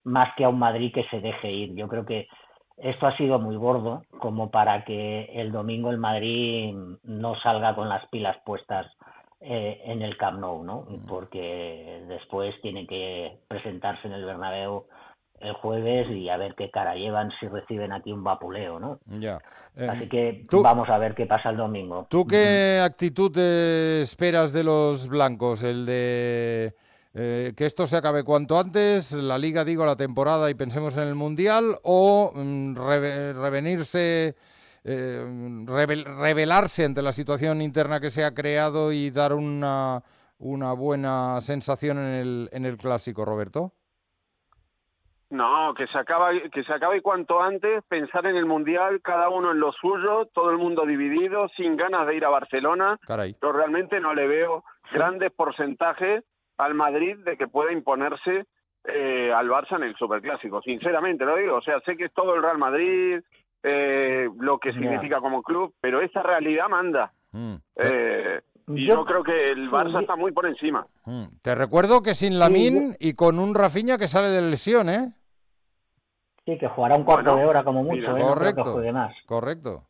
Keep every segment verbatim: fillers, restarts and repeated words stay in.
más que a un Madrid que se deje ir. Yo creo que esto ha sido muy gordo como para que el domingo el Madrid no salga con las pilas puestas eh, en el Camp Nou, ¿no? Porque después tiene que presentarse en el Bernabéu el jueves y a ver qué cara llevan si reciben aquí un vapuleo, ¿no? Ya. Así Em, que ¿tú, vamos a ver qué pasa el domingo. ¿Tú Ujú. qué actitud eh, esperas de los blancos? ¿El de eh, que esto se acabe cuanto antes, la liga, digo, la temporada y pensemos en el mundial? ¿O mm, reve- revenirse, eh, rebel- rebelarse ante la situación interna que se ha creado y dar una, una buena sensación en el, en el clásico, Roberto? No, que se acabe, que se acabe cuanto antes, pensar en el Mundial, cada uno en lo suyo, todo el mundo dividido, sin ganas de ir a Barcelona. Caray. Yo realmente no le veo grandes porcentajes al Madrid de que pueda imponerse eh, al Barça en el Superclásico. Sinceramente lo digo, o sea, sé que es todo el Real Madrid, eh, lo que Ya. significa como club, pero esta realidad manda. Mm, te, Eh, y yo Yo, creo que el sí, Barça yo, está muy por encima. mm. Te recuerdo que sin sí, yo, Lamine y con un Rafinha que sale de lesión, ¿eh? sí, que jugará un cuarto de Bueno, hora como mucho, mira, ¿eh? No creo que Correcto, juegue más. correcto.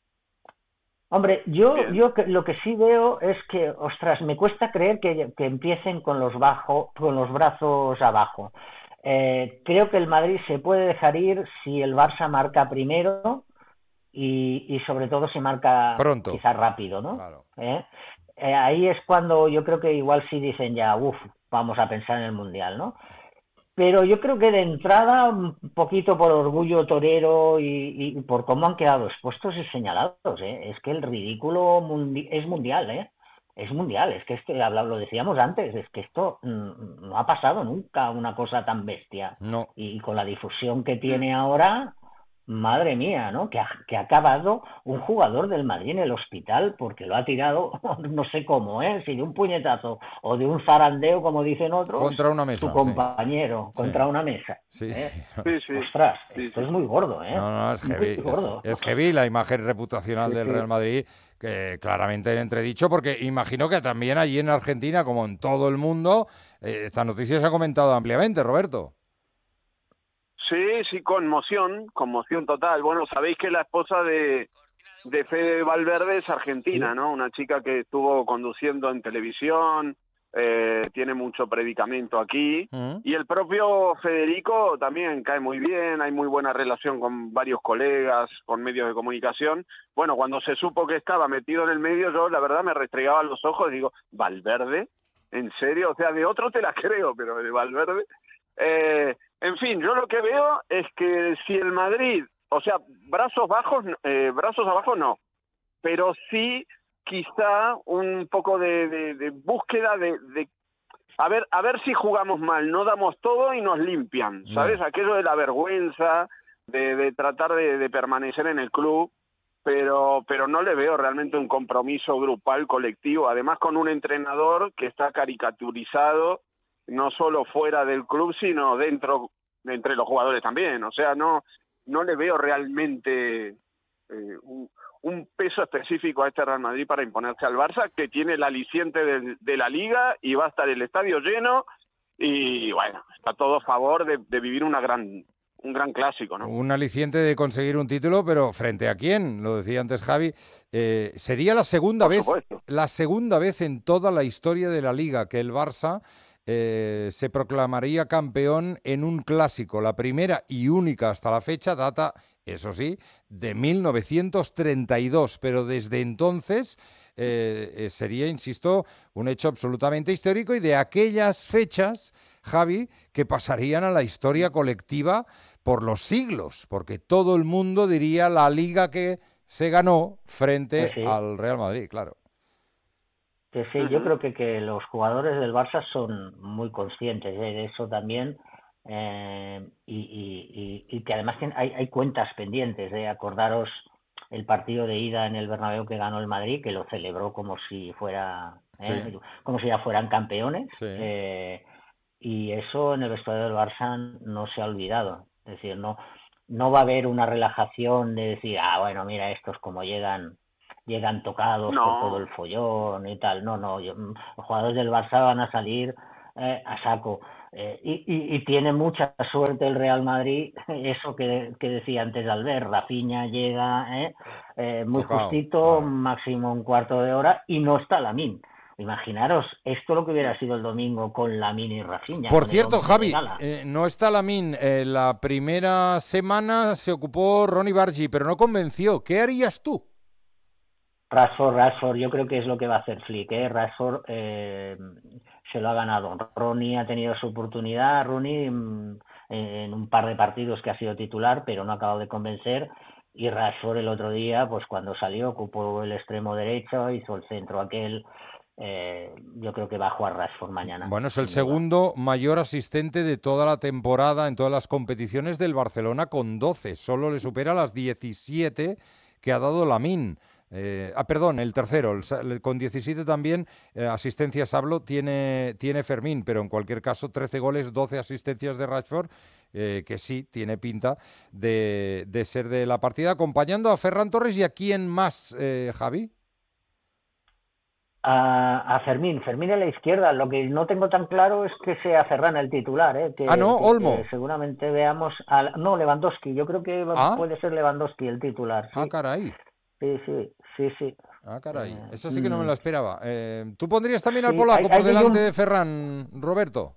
Hombre, yo, bien. yo que- lo que sí veo es que, ostras, me cuesta creer que, que empiecen con los bajo, con los brazos abajo. Eh, creo que el Madrid se puede dejar ir si el Barça marca primero y, y sobre todo si marca Pronto, quizás rápido, ¿no? claro. ¿Eh? Eh, ahí es cuando yo creo que igual sí dicen ya, uff, vamos a pensar en el Mundial, ¿no? Pero yo creo que de entrada, un poquito por orgullo torero y, y por cómo han quedado expuestos y señalados, ¿eh? Es que el ridículo mundi es mundial, ¿eh? Es mundial, es que este, lo decíamos antes, es que esto mm, no ha pasado nunca una cosa tan bestia. No. Y con la difusión que Mm. tiene ahora, madre mía, ¿no? Que ha, que ha acabado un jugador del Madrid en el hospital porque lo ha tirado, no sé cómo, ¿eh? Si de un puñetazo o de un zarandeo, como dicen otros, Contra una su mesa, sí. compañero Sí, contra una mesa. sí, sí. ¿Eh? Sí, sí, Ostras, sí, esto sí. es muy gordo, ¿eh? No, no, es Muy heavy. Es, gordo. es heavy la imagen reputacional Sí, del Real sí. Madrid, que claramente en entredicho, porque imagino que también allí en Argentina, como en todo el mundo, eh, esta noticia se ha comentado ampliamente, Roberto. Sí, sí, conmoción, conmoción total. Bueno, sabéis que la esposa de, de Fede Valverde es argentina, Sí. ¿no? Una chica que estuvo conduciendo en televisión, eh, tiene mucho predicamento aquí. Mm, Y el propio Federico también cae muy bien, hay muy buena relación con varios colegas, con medios de comunicación. Bueno, cuando se supo que estaba metido en el medio, yo la verdad me restregaba los ojos y digo, ¿Valverde? ¿En serio? O sea, de otro te la creo, pero de Valverde. Eh, en fin, yo lo que veo es que si el Madrid, o sea, brazos bajos, eh, brazos abajo no, pero sí quizá un poco de, de, de búsqueda de, de a ver, a ver si jugamos mal, no damos todo y nos limpian, ¿sabes? ya. Aquello de la vergüenza, de, de tratar de, de permanecer en el club, pero, pero no le veo realmente un compromiso grupal, colectivo, además con un entrenador que está caricaturizado, no solo fuera del club, sino dentro, entre los jugadores también, o sea, no, no le veo realmente eh, un, un peso específico a este Real Madrid para imponerse al Barça, que tiene el aliciente de, de la Liga y va a estar el estadio lleno y bueno, está todo a favor de, de vivir una gran, un gran clásico, ¿no? Un aliciente de conseguir un título, pero ¿frente a quién? Lo decía antes Javi. Eh, sería la segunda Por vez, supuesto. la segunda vez en toda la historia de la Liga que el Barça eh, se proclamaría campeón en un clásico. La primera y única hasta la fecha data, eso sí, de mil novecientos treinta y dos, pero desde entonces eh, eh, sería, insisto, un hecho absolutamente histórico y de aquellas fechas, Javi, que pasarían a la historia colectiva por los siglos, porque todo el mundo diría la liga que se ganó Pues frente sí, al Real Madrid, claro. que sí, yo Uh-huh. creo que, que los jugadores del Barça son muy conscientes, ¿eh? De eso también, eh, y, y, y, y que además hay, hay cuentas pendientes, de ¿eh? Acordaros el partido de ida en el Bernabéu que ganó el Madrid, que lo celebró como si fuera, Sí, ¿eh? Como si ya fueran campeones, sí. eh, y eso en el vestuario del Barça no se ha olvidado, es decir, no, no va a haber una relajación de decir, ah, bueno, mira, estos como llegan llegan tocados por todo el No, follón y tal. No, no, yo, los jugadores del Barça van a salir eh, a saco. Eh, y, y, y tiene mucha suerte el Real Madrid, eso que, que decía antes Albert, Rafinha llega eh, eh, muy Tocao, justito, claro. máximo un cuarto de hora, y no está Lamine. Imaginaros, esto lo que hubiera sido el domingo con Lamine y Rafinha, Por con el cierto, once de Javi, gala. eh, no está Lamine. Eh, la primera semana se ocupó Ronnie Bargi, pero no convenció. ¿Qué harías tú? Rashford, Rashford, yo creo que es lo que va a hacer Flick, ¿eh? Rashford eh, se lo ha ganado. Ronnie ha tenido su oportunidad, Rooney mm, en un par de partidos que ha sido titular, pero no ha acabado de convencer. Y Rashford el otro día, pues cuando salió, ocupó el extremo derecho, hizo el centro aquel. Eh, yo creo que va a jugar Rashford mañana, Bueno, es el sin duda. segundo mayor asistente de toda la temporada en todas las competiciones del Barcelona con doce. Solo le supera las diecisiete que ha dado Lamine. Eh, ah, perdón, el tercero, el, sa- el- con diecisiete también eh, asistencias hablo, tiene, tiene Fermín, pero en cualquier caso trece goles, doce asistencias de Rashford, eh, que sí tiene pinta de, de ser de la partida, acompañando a Ferran Torres y a quién más, eh, Javi. A, a Fermín, Fermín a la izquierda. Lo que no tengo tan claro es que sea Ferran el titular, ¿eh? Ah, que, no, que, que Olmo. seguramente veamos. Al, no, Lewandowski. Yo creo que va- Ah, puede ser Lewandowski el titular, ah, sí. caray. Sí, sí, sí, sí. Ah, caray. Eh, Esa sí que no me mm, la esperaba. Eh, ¿tú pondrías también al sí, hay, polaco por hay ahí delante un. de Ferran, Roberto?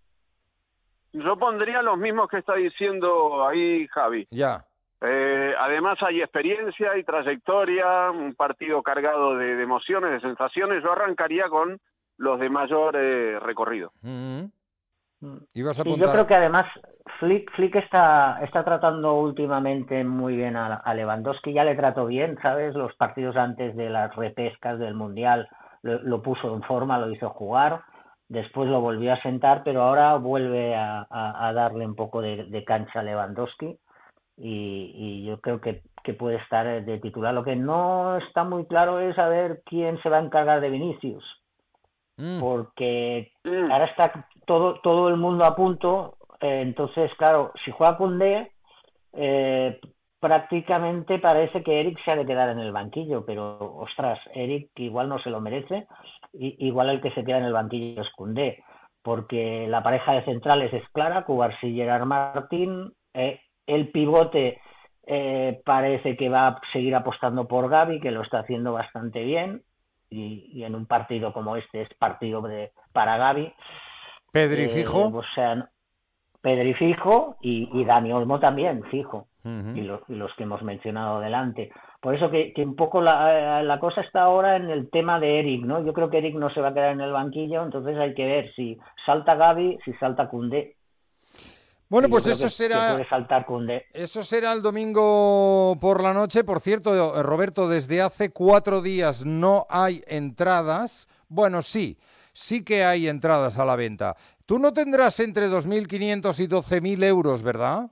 Yo pondría los mismos que está diciendo ahí Javi. Ya. Eh, además hay experiencia y trayectoria, un partido cargado de, de emociones, de sensaciones. Yo arrancaría con los de mayor eh, recorrido. Mm. mm, Ibas a Sí, yo apuntar. creo que además Flick, Flick está, está tratando últimamente muy bien a, a Lewandowski. Ya le trató bien, ¿sabes? Los partidos antes de las repescas del Mundial lo, lo puso en forma, lo hizo jugar. Después lo volvió a sentar, pero ahora vuelve a, a, a darle un poco de, de cancha a Lewandowski. Y, y yo creo que, que puede estar de titular. Lo que no está muy claro es saber quién se va a encargar de Vinicius, Mm. porque Mm. ahora está todo, todo el mundo a punto, eh, entonces, claro, si juega Koundé, eh, prácticamente parece que Eric se ha de quedar en el banquillo, pero, ostras, Eric igual no se lo merece, y, igual el que se queda en el banquillo es Koundé, porque la pareja de centrales es clara, Cubarsí y Gerard Martín, eh, el pivote eh, parece que va a seguir apostando por Gavi, que lo está haciendo bastante bien, y, y en un partido como este es partido de, para Gavi. Pedri Eh, fijo. o sea, Pedri fijo y, y Dani Olmo también fijo. Y, Ujú. lo, y los que hemos mencionado delante. Por eso que, que un poco la, la cosa está ahora en el tema de Eric, ¿no? Yo creo que Eric no se va a quedar en el banquillo, entonces hay que ver si salta Gavi, si salta Koundé. Bueno, Y yo pues creo eso que, que será, puede saltar Koundé. eso será el domingo por la noche. Por cierto, eh, Roberto, desde hace cuatro días no hay entradas. Bueno, sí, sí que hay entradas a la venta. Tú no tendrás entre dos mil quinientos y doce mil euros, ¿verdad?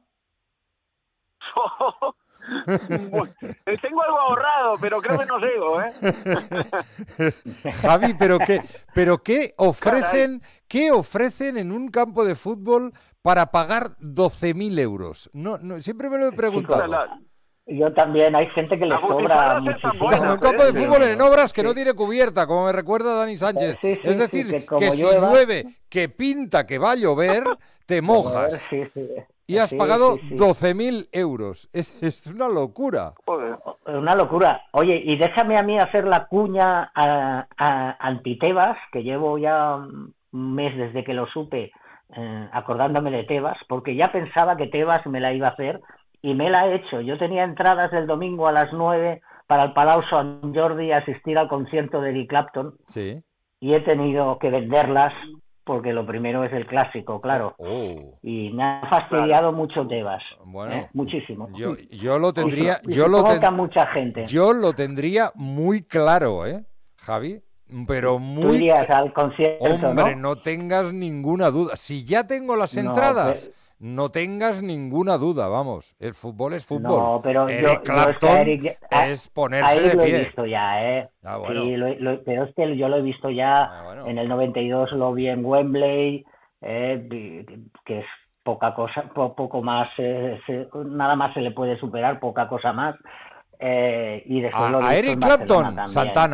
Bueno, eh, tengo algo ahorrado, pero creo que no llego, ¿eh? Javi, pero qué, pero qué Caray. ofrecen, qué ofrecen en un campo de fútbol para pagar doce mil euros. No, no, siempre me lo he Chicos, La- preguntado. la- yo también, hay gente que le las sobra butifarras están Como muchísimo buenas, en campo ¿eh? de el fútbol en dinero. obras que no Sí, tiene cubierta, como me recuerda Dani Sánchez. sí, Es sí, sí, decir, que que como si llueva, llueve, que pinta que va a llover, te que mover, mojas. sí, sí, Y has sí, pagado sí, sí. doce mil euros. Es, es una locura. Joder. Una locura. Oye, y déjame a mí hacer la cuña a, a Antitebas, que llevo ya un mes desde que lo supe eh, acordándome de Tebas, porque ya pensaba que Tebas me la iba a hacer y me la ha hecho. Yo tenía entradas el domingo a las nueve para el Palau Sant Jordi a asistir al concierto de Eric Clapton Sí. y he tenido que venderlas porque lo primero es el clásico, Oh, claro. oh. Y me ha Claro. fastidiado mucho Tebas, ¿eh? Bueno, Muchísimo. yo, yo lo Y, su- tendría, y yo lo supongo que a ten- mucha gente. yo lo tendría muy claro, ¿eh, Javi? Pero Tú muy... irías cl- al concierto, Hombre, ¿no? no tengas ninguna duda. Si ya tengo las No, entradas, pero, no tengas ninguna duda, vamos. El fútbol es fútbol. no, pero Eric yo, yo es que a Clapton Eric, a, es a ponerse Eric de lo he pie. visto ya, ¿eh? Ah, Sí, bueno. lo, lo, pero es que yo lo he visto ya Ah, bueno. en el noventa y dos, lo vi en Wembley, eh, que es poca cosa, po, poco más, eh, se, nada más se le puede superar, poca cosa más. Eh, y después A, lo he a visto Eric en Barcelona Clapton, también. Santana.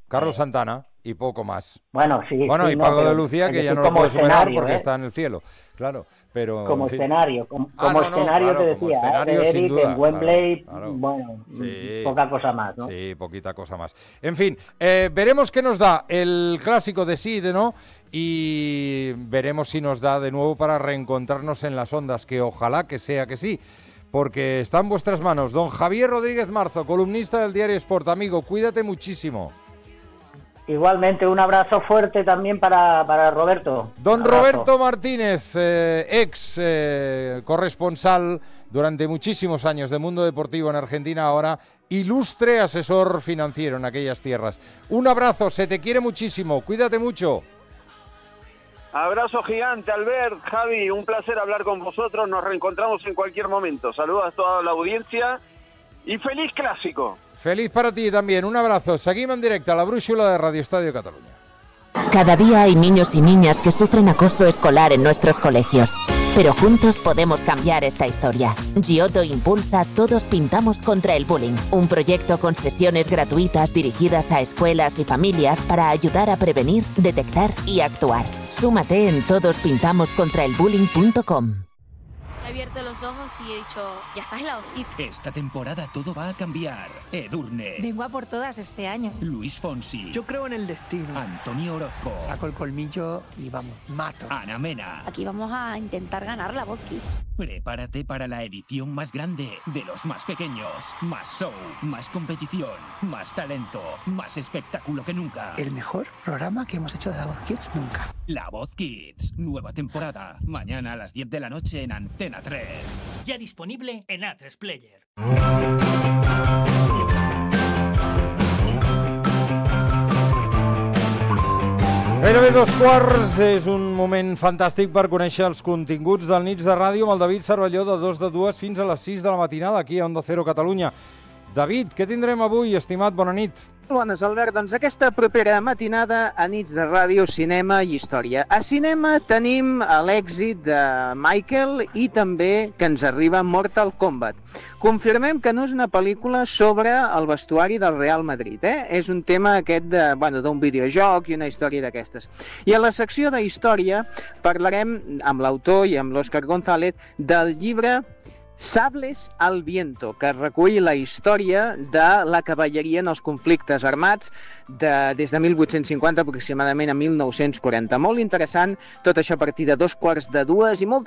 Carlos Santana y poco más. Bueno, sí. Bueno, sí, y no, Paco pero, de Lucía, que es ya decir, no lo como puede superar escenario, porque ¿eh? está en el cielo, claro. Pero, Como en fin. escenario, como, Ah, como no, no, escenario claro, te como decía, ¿eh? escenario, de sin Eric duda, en Wembley, claro, claro. bueno, Sí. poca cosa más, ¿no? Sí, poquita cosa más. En fin, eh, veremos qué nos da el clásico de sí y de no, y veremos si nos da de nuevo para reencontrarnos en las ondas, que ojalá que sea que sí, porque está en vuestras manos. Don Javier Rodríguez Marzo, columnista del Diario Sport. Amigo, cuídate muchísimo. Igualmente, un abrazo fuerte también para, para Roberto. Don Roberto Martínez, eh, ex eh, corresponsal durante muchísimos años de Mundo Deportivo en Argentina, ahora ilustre asesor financiero en aquellas tierras. Un abrazo, se te quiere muchísimo, cuídate mucho. Abrazo gigante, Albert, Javi, un placer hablar con vosotros, nos reencontramos en cualquier momento. Saludos a toda la audiencia y feliz clásico. Feliz para ti también, un abrazo. Seguimos en directo a la brúixola de Radio Estadio Cataluña. Cada día hay niños y niñas que sufren acoso escolar en nuestros colegios. Pero juntos podemos cambiar esta historia. Giotto impulsa Todos Pintamos contra el Bullying, un proyecto con sesiones gratuitas dirigidas a escuelas y familias para ayudar a prevenir, detectar y actuar. Súmate en todos pintamos contra el bullying punto com. He abierto los ojos y he dicho, ya estás en la hojita. Esta temporada todo va a cambiar. Edurne. Vengo a por todas este año. Luis Fonsi. Yo creo en el destino. Antonio Orozco. Saco el colmillo y vamos, mato. Ana Mena. Aquí vamos a intentar ganar la Voz Kids. Prepárate para la edición más grande de los más pequeños. Más show, más competición, más talento, más espectáculo que nunca. El mejor programa que hemos hecho de la Voz Kids nunca. La Voz Kids, nueva temporada. Mañana a las diez de la noche en Antena tres. Ya disponible en A tres Player. Gairebé dos quarts, és un moment fantàstic per conèixer els continguts del Nits de Ràdio amb el David Cervelló de dos de dues fins a les sis de la matinada aquí a Onda Cero Catalunya. David, què tindrem avui, estimat? Bona nit. Bones, Albert. Doncs aquesta propera matinada a Nits de Ràdio, Cinema i Història. A Cinema tenim l'èxit de Michael i també que ens arriba Mortal Kombat. Confirmem que no és una pel·lícula sobre el vestuari del Real Madrid, eh? És un tema aquest de, bueno, d'un videojoc i una història d'aquestes. I a la secció de Història parlarem amb l'autor i amb l'Òscar González del llibre Sables al viento, que recull la història de la cavalleria en els conflictes armats de, des de mil vuit-cents cinquanta aproximadament a mil nou-cents quaranta. Molt interessant, tot això a partir de dos quarts de dues i molt